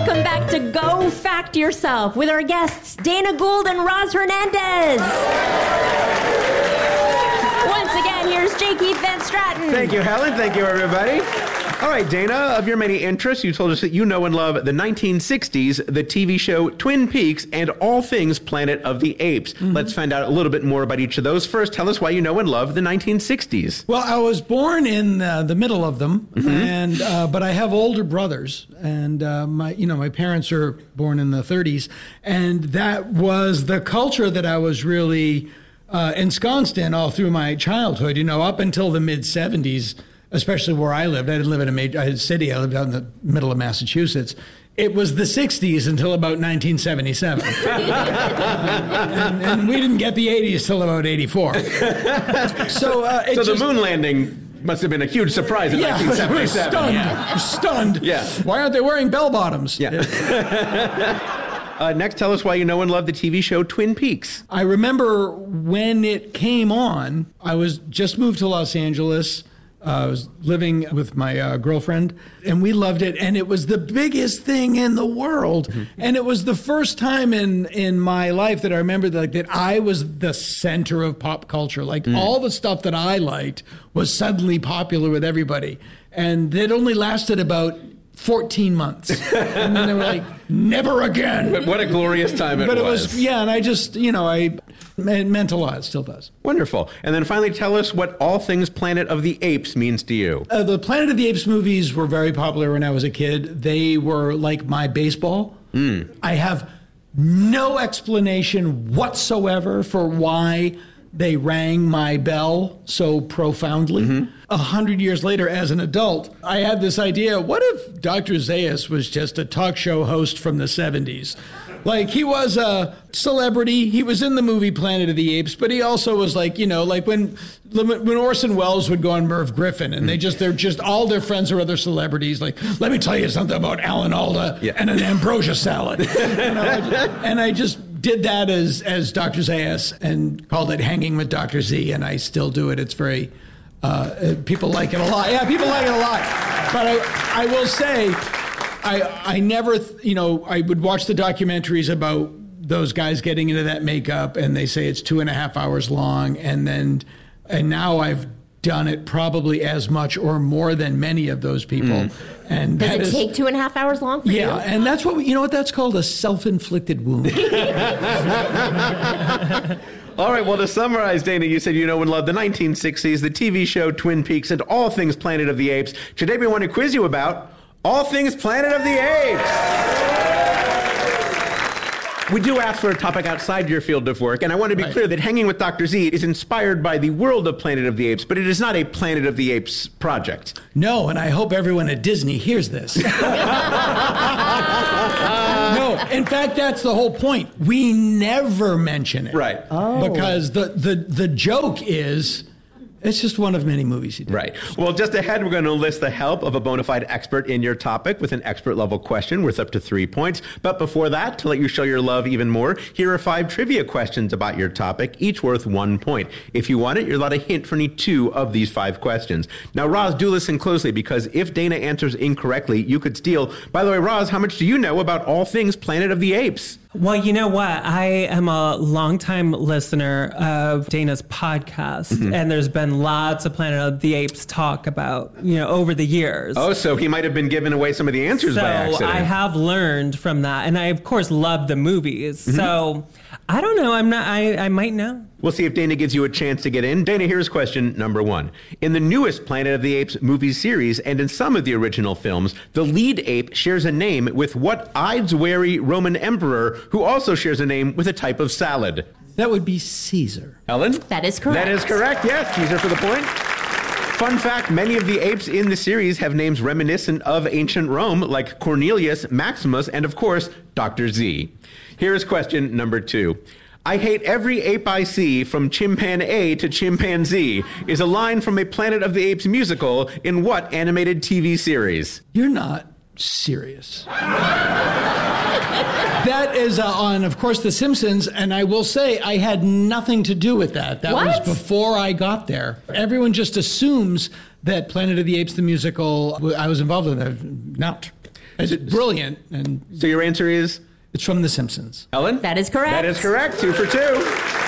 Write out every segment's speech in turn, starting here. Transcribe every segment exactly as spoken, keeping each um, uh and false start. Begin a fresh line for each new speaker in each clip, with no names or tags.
Welcome back to Go Fact Yourself with our guests, Dana Gould and Roz Hernandez. Once again, here's J. Keith Van Stratton.
Thank you, Helen. Thank you, everybody. All right, Dana, of your many interests, you told us that you know and love the nineteen sixties, the T V show Twin Peaks, and all things Planet of the Apes. Mm-hmm. Let's find out a little bit more about each of those. First, tell us why you know and love the nineteen sixties.
Well, I was born in uh, the middle of them, mm-hmm. and uh, but I have older brothers, and uh, my you know my parents are born in the thirties, and that was the culture that I was really uh, ensconced in all through my childhood. You know, up until the mid seventies. Especially where I lived. I didn't live in a major city. I lived out in the middle of Massachusetts. It was the sixties until about nineteen seventy-seven. uh, and, and we didn't get the eighties till about eighty-four. So, uh, it
so
just,
the moon landing must have been a huge surprise in
yeah,
nineteen seventy-seven.
Stunned.
Yeah.
Stunned.
Yeah.
Why aren't they wearing bell bottoms?
Yeah. uh, next, tell us why you know and love the T V show Twin Peaks.
I remember when it came on, I was just moved to Los Angeles. Uh, I was living with my uh, girlfriend, and we loved it. And it was the biggest thing in the world. Mm-hmm. And it was the first time in, in my life that I remember that, like, that I was the center of pop culture. Like, mm. all the stuff that I liked was suddenly popular with everybody. And it only lasted about fourteen months. And then they were like, never again.
But what a glorious time it
but
was.
But it was, yeah, and I just, you know, I... It meant a lot. It still does.
Wonderful. And then finally, tell us what all things Planet of the Apes means to you.
Uh, the Planet of the Apes movies were very popular when I was a kid. They were like my baseball. Mm. I have no explanation whatsoever for why they rang my bell so profoundly. Mm-hmm. A hundred years later, as an adult, I had this idea, what if Doctor Zaius was just a talk show host from the seventies? Like, he was a celebrity. He was in the movie Planet of the Apes, but he also was like, you know, like when when Orson Welles would go on Merv Griffin, and they just, they're just, all their friends are other celebrities. Like, let me tell you something about Alan Alda yeah. and an ambrosia salad. You know, I just, and I just did that as, as Doctor Zaius and called it Hanging with Doctor Z, and I still do it. It's very, uh, people like it a lot. Yeah, people like it a lot. But I, I will say, I I never, you know, I would watch the documentaries about those guys getting into that makeup, and they say it's two and a half hours long, and then, and now I've done it probably as much or more than many of those people. Mm. And
does
that
it
is,
take two and a half hours long for
yeah,
you?
Yeah, and that's what we, you know what that's called, a self-inflicted wound.
All right, well, to summarize, Dana, you said you know and love the nineteen sixties, the T V show Twin Peaks, and all things Planet of the Apes. Today we want to quiz you about all things Planet of the Apes. We do ask for a topic outside your field of work, and I want to be right. clear that Hanging with Doctor Z is inspired by the world of Planet of the Apes, but it is not a Planet of the Apes project.
No, and I hope everyone at Disney hears this. No, in fact, that's the whole point. We never mention it.
Right.
Oh. Because the, the, the joke is... It's just one of many movies he did.
Right. Well, just ahead, we're going to enlist the help of a bona fide expert in your topic with an expert level question worth up to three points. But before that, to let you show your love even more, here are five trivia questions about your topic, each worth one point. If you want it, you're allowed a hint for any two of these five questions. Now, Roz, do listen closely, because if Dana answers incorrectly, you could steal. By the way, Roz, how much do you know about all things Planet of the Apes?
Well, you know what? I am a longtime listener of Dana's podcast, mm-hmm. and there's been lots of Planet of the Apes talk about, you know, over the years.
Oh, so he might have been giving away some of the answers
so
by accident.
I have learned from that, and I, of course, love the movies. Mm-hmm. So I don't know. I'm not. I, I might know.
We'll see if Dana gives you a chance to get in. Dana, here's question number one. In the newest Planet of the Apes movie series, and in some of the original films, the lead ape shares a name with what Ides-wary Roman emperor who also shares a name with a type of salad?
That would be Caesar.
Helen?
That is correct.
That is correct, yes. Caesar for the point. Fun fact, many of the apes in the series have names reminiscent of ancient Rome, like Cornelius, Maximus, and of course, Doctor Z. Here's question number two. I hate every ape I see, from chimpan A to chimpanzee, is a line from a Planet of the Apes musical in what animated T V series?
You're not serious. That is uh, on, of course, The Simpsons, and I will say I had nothing to do with that. That
what?
was before I got there. Everyone just assumes that Planet of the Apes, the musical, I was involved in that. Not. It's brilliant. And
So your answer is?
it's from The Simpsons.
Ellen?
That is correct.
That is correct. Two for two.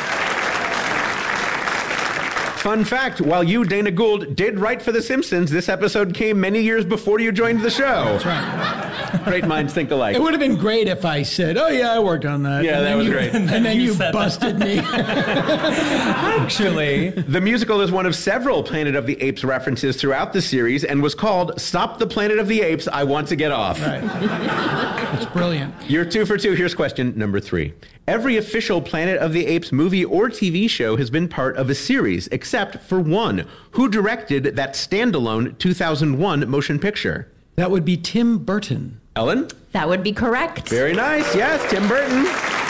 Fun fact, while you, Dana Gould, did write for The Simpsons, this episode came many years before you joined the show.
That's right.
Great minds think alike.
It would have been great if I said, oh, yeah, I worked on that.
Yeah,
and
that
then
was
you,
great.
And then
You
you
said that.
busted me.
Actually,
The musical is one of several Planet of the Apes references throughout the series and was called Stop the Planet of the Apes, I Want to Get Off.
Right. It's brilliant.
You're two for two. Here's question number three. Every official Planet of the Apes movie or T V show has been part of a series, except for one. Who directed that standalone two thousand one motion picture?
That would be Tim Burton.
Ellen?
That would be correct.
Very nice. Yes, Tim Burton.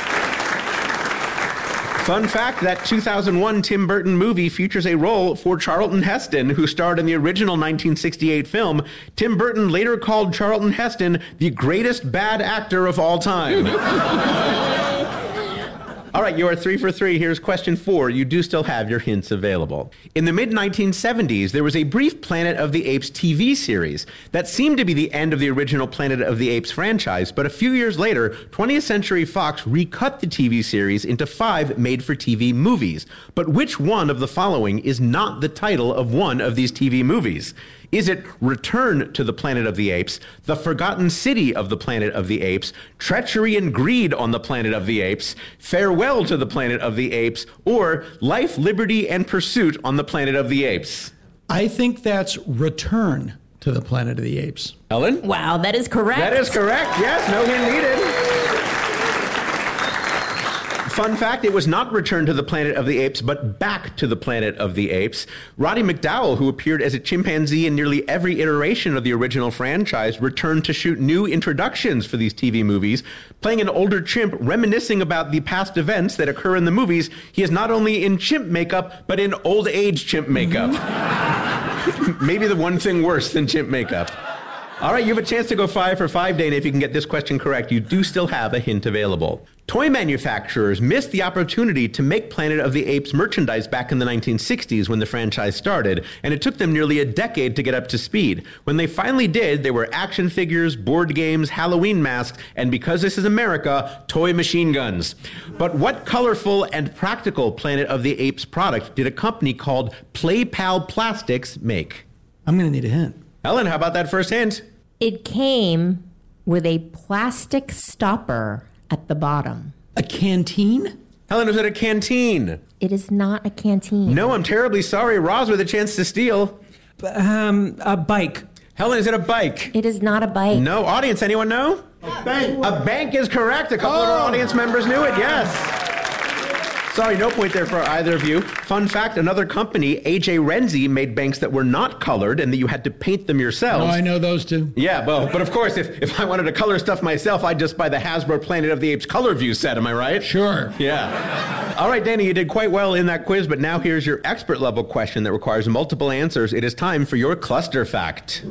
Fun fact, that two thousand one Tim Burton movie features a role for Charlton Heston, who starred in the original nineteen sixty-eight film. Tim Burton later called Charlton Heston the greatest bad actor of all time. All right, you are three for three. Here's question four. You do still have your hints available. In the mid nineteen seventies, there was a brief Planet of the Apes T V series that seemed to be the end of the original Planet of the Apes franchise, but a few years later, twentieth Century Fox recut the T V series into five made-for-T V movies. But which one of the following is not the title of one of these T V movies? Is it Return to the Planet of the Apes, The Forgotten City of the Planet of the Apes, Treachery and Greed on the Planet of the Apes, Farewell to the Planet of the Apes, or Life, Liberty, and Pursuit on the Planet of the Apes?
I think that's Return to the Planet of the Apes.
Ellen?
Wow, that is correct.
That is correct. Yes, no hint needed. Fun fact, it was not Return to the Planet of the Apes, but Back to the Planet of the Apes. Roddy McDowall, who appeared as a chimpanzee in nearly every iteration of the original franchise, returned to shoot new introductions for these T V movies. Playing an older chimp reminiscing about the past events that occur in the movies, he is not only in chimp makeup, but in old age chimp makeup. Maybe the one thing worse than chimp makeup. All right, you have a chance to go five for five, Dana. If you can get this question correct, you do still have a hint available. Toy manufacturers missed the opportunity to make Planet of the Apes merchandise back in the nineteen sixties when the franchise started, and it took them nearly a decade to get up to speed. When they finally did, there were action figures, board games, Halloween masks, and because this is America, toy machine guns. But what colorful and practical Planet of the Apes product did a company called PlayPal Plastics make?
I'm going to need a hint.
Ellen, how about that first hint?
It came with a plastic stopper at the bottom.
A canteen?
Helen, was it a canteen?
It is not a canteen.
No, I'm terribly sorry. Roz with a chance to steal.
um, a bike.
Helen, is it a bike?
It is not a bike.
No. Audience, anyone know? A bank. A bank is correct. A couple of our audience members knew it, yes. Sorry, no point there for either of you. Fun fact, another company, A J Renzi, made banks that were not colored and that you had to paint them yourselves.
Oh, I know those two.
Yeah, well, but of course, if, if I wanted to color stuff myself, I'd just buy the Hasbro Planet of the Apes Color View set, am I right?
Sure.
Yeah. All right, Danny, you did quite well in that quiz, but now here's your expert level question that requires multiple answers. It is time for your cluster fact.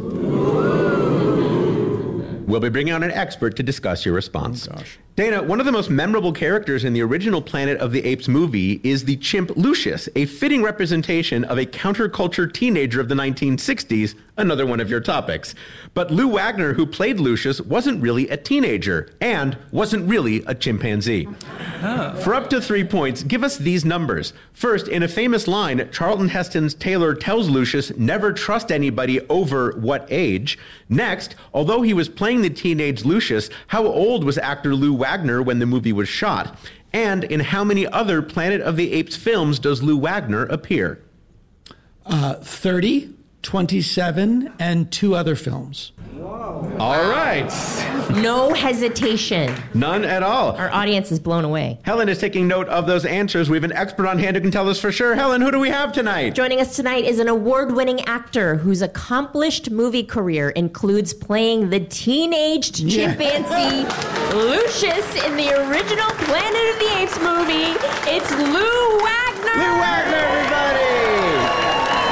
We'll be bringing on an expert to discuss your response.
Oh, gosh.
Dana, one of the most memorable characters in the original Planet of the Apes movie is the chimp Lucius, a fitting representation of a counterculture teenager of the nineteen sixties, another one of your topics. But Lou Wagner, who played Lucius, wasn't really a teenager and wasn't really a chimpanzee. Oh. For up to three points, give us these numbers. First, in a famous line, Charlton Heston's Taylor tells Lucius never trust anybody over what age. Next, although he was playing the teenage Lucius, how old was actor Lou Wagner when the movie was shot? And in how many other Planet of the Apes films does Lou Wagner appear?
Uh, thirty, twenty-seven, and two other films.
All right.
No hesitation.
None at all.
Our audience is blown away.
Helen is taking note of those answers. We have an expert on hand who can tell us for sure. Helen, who do we have tonight?
Joining us tonight is an award-winning actor whose accomplished movie career includes playing the teenaged chimpanzee Lucius in the original Planet of the Apes movie. It's Lou Wagner.
Lou Wagner, everybody.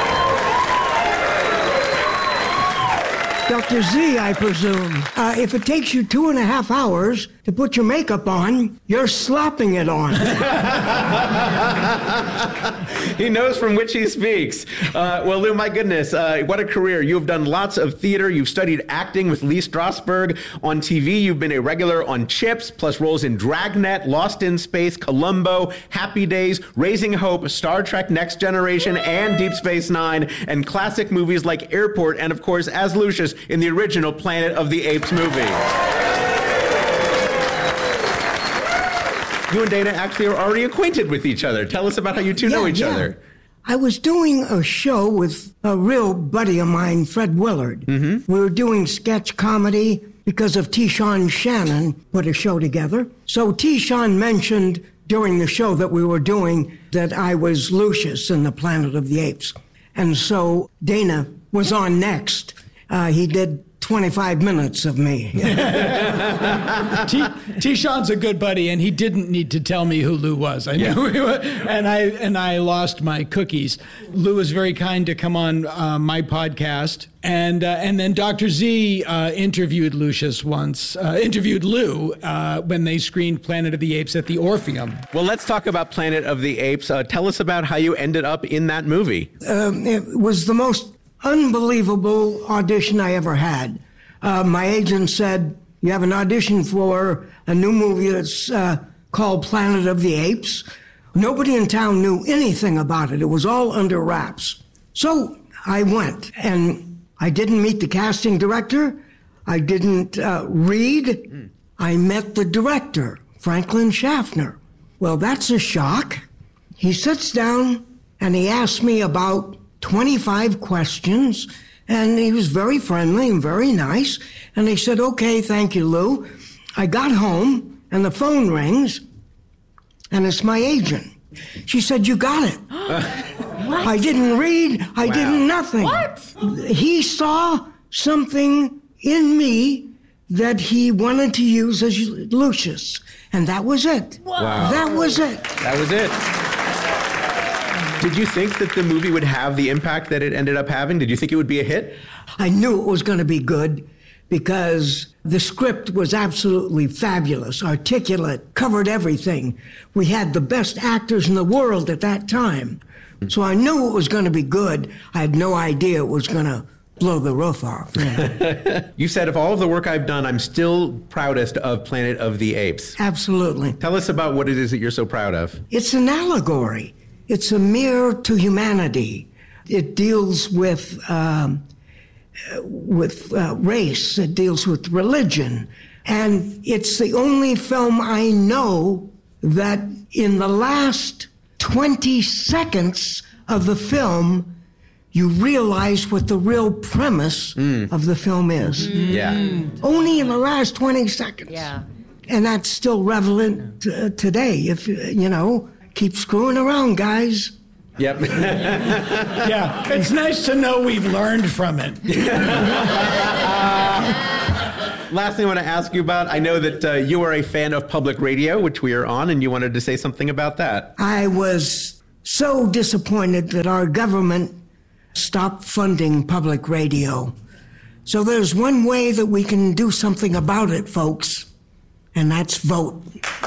Doctor Z, I presume. Uh, if it takes you two and a half hours to put your makeup on, you're slopping it on.
He knows from which he speaks. Uh, well, Lou, my goodness, uh, what a career. You have done lots of theater. You've studied acting with Lee Strasberg. On T V, you've been a regular on Chips, plus roles in Dragnet, Lost in Space, Columbo, Happy Days, Raising Hope, Star Trek Next Generation, and Deep Space Nine, and classic movies like Airport, and of course, as Lucius in the original Planet of the Apes movie. You and Dana actually are already acquainted with each other. Tell us about how you two
Yeah,
know each
yeah.
other.
I was doing a show with a real buddy of mine, Fred Willard. Mm-hmm. We were doing sketch comedy because of T. Sean Shannon put a show together. So T. Sean mentioned during the show that we were doing that I was Lucius in the Planet of the Apes. And so Dana was on next. Uh, he did twenty-five minutes of me.
T. T. Sean's a good buddy, and he didn't need to tell me who Lou was. I knew, yeah. and I and I lost my cookies. Lou was very kind to come on uh, my podcast, and uh, and then Doctor Z uh, interviewed Lucius once, uh, interviewed Lou uh, when they screened Planet of the Apes at the Orpheum.
Well, let's talk about Planet of the Apes. Uh, tell us about how you ended up in that movie.
Um, it was the most unbelievable audition I ever had. Uh, my agent said, you have an audition for a new movie that's uh, called Planet of the Apes. Nobody in town knew anything about it. It was all under wraps. So I went, and I didn't meet the casting director. I didn't uh, read. Mm. I met the director, Franklin Schaffner. Well, that's a shock. He sits down, and he asks me about twenty-five questions, and he was very friendly and very nice. And he said, okay, thank you, Lou. I got home, and the phone rings, and it's my agent. She said, you got it.
What?
I didn't read. I
Wow.
did nothing.
What?
He saw something in me that he wanted to use as Lucius, and that was it.
Wow.
That was it.
That was it. Did you think that the movie would have the impact that it ended up having? Did you think it would be a hit?
I knew it was going to be good because the script was absolutely fabulous, articulate, covered everything. We had the best actors in the world at that time. So I knew it was going to be good. I had no idea it was going to blow the roof off. Yeah.
You said, of all of the work I've done, I'm still proudest of Planet of the Apes.
Absolutely.
Tell us about what it is that you're so proud of.
It's an allegory. It's a mirror to humanity. It deals with um, with uh, race. It deals with religion. And it's the only film I know that in the last twenty seconds of the film, you realize what the real premise mm. of the film is.
Mm. Yeah.
Only in the last twenty seconds.
Yeah.
And that's still relevant uh, today. If, you know, keep screwing around, guys.
Yep.
Yeah, it's nice to know we've learned from it.
Last thing I want to ask you about, I know that uh, you are a fan of public radio, which we are on, and you wanted to say something about that.
I was so disappointed that our government stopped funding public radio. So there's one way that we can do something about it, folks, and that's vote.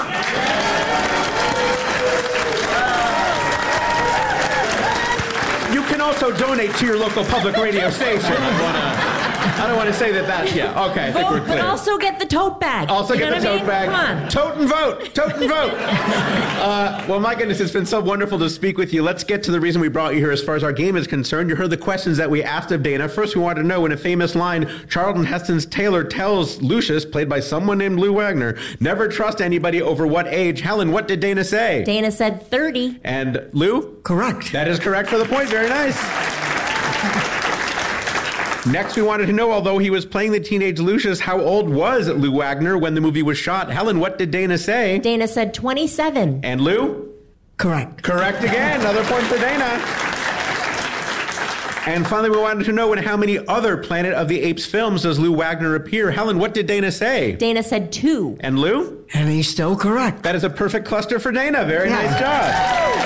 You can also donate to your local public radio station. I, wanna, I don't want to say that that, yeah, okay, I think
Vote,
we're
but
clear.
also get the tote bag.
Also
You
get
know
the
what I
tote
mean?
bag.
Come on.
Tote and vote. Tote and vote. uh, well, my goodness, it's been so wonderful to speak with you. Let's get to the reason we brought you here as far as our game is concerned. You heard the questions that we asked of Dana. First, we wanted to know, in a famous line, Charlton Heston's Taylor tells Lucius, played by someone named Lou Wagner, never trust anybody over what age. Helen, what did Dana say?
Dana said thirty.
And Lou?
Correct.
That is correct for the point. Very nice. Next, we wanted to know, although he was playing the teenage Lucius, how old was Lou Wagner when the movie was shot? Helen, what did Dana say?
Dana said twenty-seven.
And Lou?
Correct.
Correct again. Another point for Dana. And finally, we wanted to know in how many other Planet of the Apes films does Lou Wagner appear? Helen, what did Dana say?
Dana said two.
And Lou?
And he's still correct.
That is a perfect cluster for Dana. Very
Yeah.
nice job.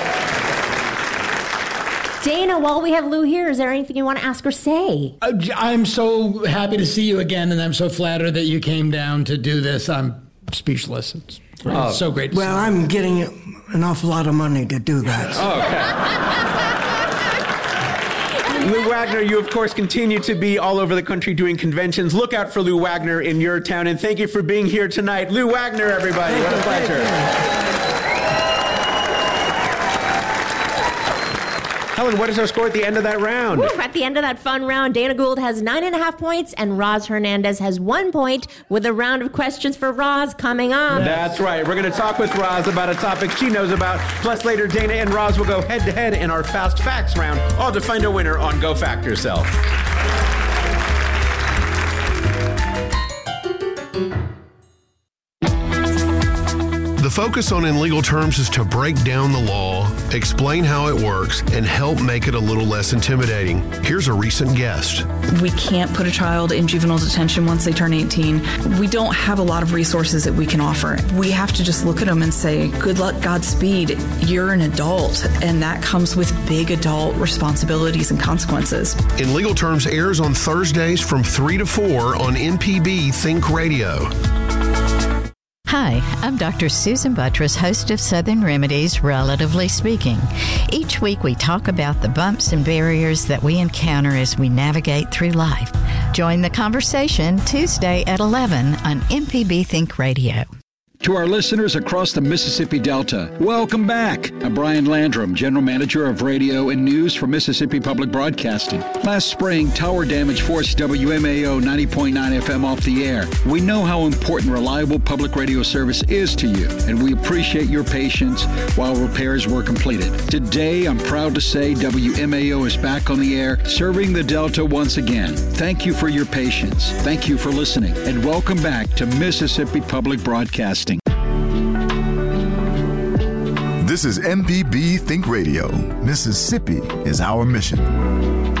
Dana, while we have Lou here, is there anything you want to ask or say?
Uh, I'm so happy to see you again, and I'm so flattered that you came down to do this. I'm speechless. It's great.
Oh.
It's so great to
Well,
see you.
I'm getting an awful lot of money to do that.
Okay. Lou Wagner, you of course continue to be all over the country doing conventions. Look out for Lou Wagner in your town, and thank you for being here tonight. Lou Wagner, everybody. What a pleasure. Helen, what is our score at the end of that round?
Woo, at the end of that fun round, Dana Gould has nine and a half points, and Roz Hernandez has one point, with a round of questions for Roz coming up.
That's right. We're going to talk with Roz about a topic she knows about. Plus, later, Dana and Roz will go head-to-head in our Fast Facts round, all to find a winner on Go Fact Yourself.
The focus on In Legal Terms is to break down the law, explain how it works, and help make it a little less intimidating. Here's a recent guest.
We can't put a child in juvenile detention once they turn eighteen. We don't have a lot of resources that we can offer. We have to just look at them and say, good luck, Godspeed. You're an adult, and that comes with big adult responsibilities and consequences.
In Legal Terms airs on Thursdays from three to four on M P B Think Radio.
Hi, I'm Doctor Susan Buttress, host of Southern Remedies, Relatively Speaking. Each week we talk about the bumps and barriers that we encounter as we navigate through life. Join the conversation Tuesday at eleven on M P B Think Radio.
To our listeners across the Mississippi Delta, welcome back. I'm Brian Landrum, General Manager of Radio and News for Mississippi Public Broadcasting. Last spring, tower damage forced W M A O ninety point nine F M off the air. We know how important reliable public radio service is to you, and we appreciate your patience while repairs were completed. Today, I'm proud to say W M A O is back on the air, serving the Delta once again. Thank you for your patience. Thank you for listening, and welcome back to Mississippi Public Broadcasting.
This is M P B Think Radio. Mississippi is our mission.